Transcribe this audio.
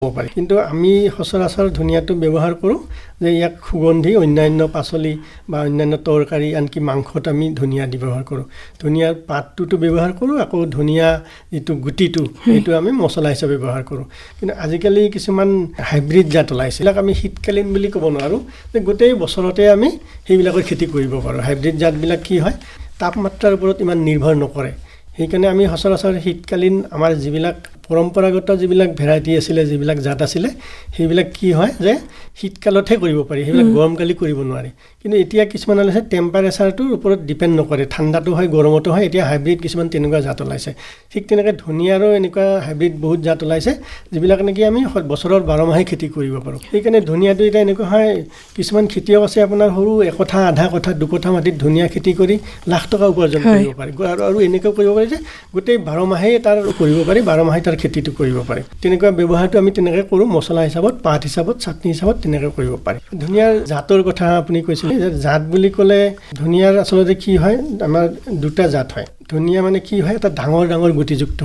পাৰি। কিন্তু আমি সচৰাচৰ ধনিয়াটো ব্যৱহাৰ কৰোঁ যে ইয়াক সুগন্ধি অন্যান্য পাচলি বা অন্যান্য তৰকাৰী আনকি মাংসত আমি ধনিয়া দি ব্যৱহাৰ কৰোঁ। ধনিয়াৰ পাতটোতো ব্যৱহাৰ কৰোঁ, আকৌ ধনিয়া যিটো গুটিটো সেইটো আমি মছলা হিচাপে ব্যৱহাৰ কৰোঁ। কিন্তু আজিকালি কিছুমান হাইব্ৰিড জাত ওলাইছে, এইবিলাক আমি শীতকালীন বুলি ক'ব নোৱাৰোঁ যে গোটেই বছৰতে আমি সেইবিলাকৰ খেতি কৰিব পাৰোঁ। হাইব্ৰিড জাতবিলাক কি হয়, তাপমাত্ৰাৰ ওপৰত ইমান নিৰ্ভৰ নকৰে। সেইকাৰণে আমি সচৰাচৰ শীতকালীন আমাৰ যিবিলাক পৰম্পৰাগত যিবিলাক ভেৰাইটি আছিলে, যিবিলাক জাত আছিলে, সেইবিলাক কি হয় যে শীতকালতহে কৰিব পাৰি, সেইবিলাক গৰমকালি কৰিব নোৱাৰি। কিন্তু এতিয়া কিছুমান ওলাইছে টেম্পাৰেচাৰটোৰ ওপৰত ডিপেণ্ড নকৰে, ঠাণ্ডাটো হয় গৰমতো হয়। এতিয়া হাইব্ৰিড কিছুমান তেনেকুৱা জাত ওলাইছে। ঠিক তেনেকৈ ধনিয়াৰো এনেকুৱা হাইব্ৰিড বহুত জাত ওলাইছে যিবিলাক নেকি আমি বছৰৰ 12 মাহে খেতি কৰিব পাৰোঁ। সেইকাৰণে ধনিয়াটো এতিয়া এনেকুৱা হয়, কিছুমান খেতিয়ক আছে আপোনাৰ সৰু 1 কঠা, আধা কঠা, 2 কঠা মাটিত ধনিয়া খেতি কৰি লাখ টকা উপাৰ্জন কৰিব পাৰে। আৰু এনেকুৱা কৰিব পাৰি যে গোটেই 12 মাহেই তাৰ কৰিব পাৰি, 12 মাহে তাৰ খেতিটো কৰিব পাৰে। তেনেকুৱা ব্যৱহাৰটো আমি তেনেকৈ কৰোঁ, মছলা হিচাপত, পাত হিচাপত, চাটনি হিচাপত তেনেকৈ কৰিব পাৰি। ধনিয়াৰ জাতৰ কথা আপুনি কৈছিলে যে জাত বুলি ক'লে ধনিয়াৰ আচলতে কি হয়, আমাৰ 2টা জাত হয়। ধনিয়া মানে কি হয়, এটা ডাঙৰ ডাঙৰ গুটিযুক্ত